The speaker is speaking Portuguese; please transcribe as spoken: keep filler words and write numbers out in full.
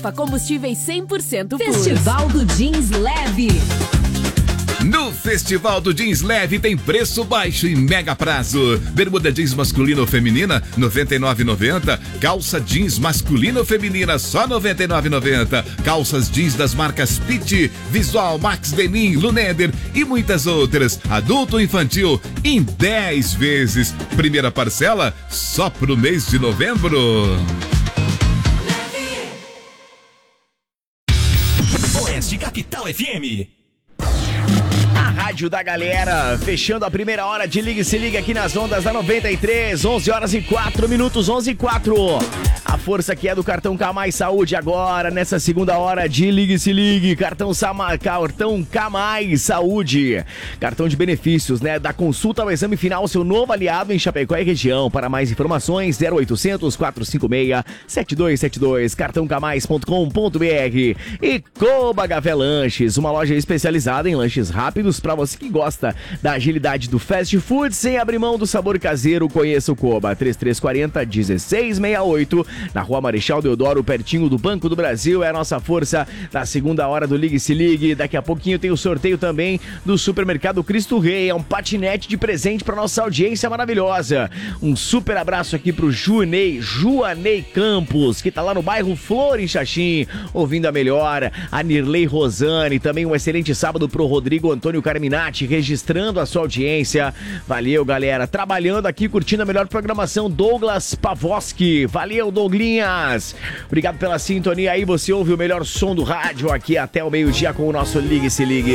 Combustíveis cem por cento puros. Festival do Jeans Leve. No Festival do Jeans Leve tem preço baixo e mega prazo. Bermuda jeans masculina ou feminina, noventa e nove reais e noventa centavos. Calça jeans masculina ou feminina, só noventa e nove reais e noventa centavos. Calças jeans das marcas Pitt, Visual, Max Denim, Luneder e muitas outras. Adulto ou infantil, em dez vezes. Primeira parcela, só pro mês de novembro. Oeste Capital F M. A rádio da galera, fechando a primeira hora de Ligue Se Ligue aqui nas ondas da noventa e três, onze horas e quatro minutos, onze e quatro. A força que é do cartão K Mais Saúde agora, nessa segunda hora de Ligue Se Ligue, cartão, Sama, cartão K Mais Saúde, cartão de benefícios, né, da consulta ao exame final, seu novo aliado em Chapecó e região. Para mais informações, zero oitocentos, quatrocentos e cinquenta e seis, setenta e dois setenta e dois, cartão k mais ponto com ponto b r. E Coba Café Lanches, uma loja especializada em lanches rápidos para você que gosta da agilidade do fast food sem abrir mão do sabor caseiro. Conheça o Coba, trinta e três quarenta, dezesseis sessenta e oito, na Rua Marechal Deodoro, pertinho do Banco do Brasil. É a nossa força na segunda hora do Ligue Se Ligue. Daqui a pouquinho tem o sorteio também do Supermercado Cristo Rei. É um patinete de presente para nossa audiência maravilhosa. Um super abraço aqui pro Juanei, Juanei Campos, que tá lá no bairro Flor, em Xaxim, ouvindo a melhor. A Nirley Rosane, também um excelente sábado pro Rodrigo Antônio Carminati, registrando a sua audiência. Valeu, galera. Trabalhando aqui, curtindo a melhor programação, Douglas Pavoski. Valeu, Douglinhas. Obrigado pela sintonia aí. Você ouve o melhor som do rádio aqui até o meio-dia com o nosso Ligue Se Ligue.